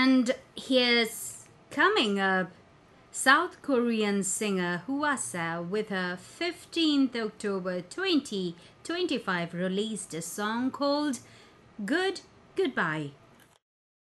And here's coming up South Korean singer Hwasa with her 15th October 2025 released a song called Good Goodbye.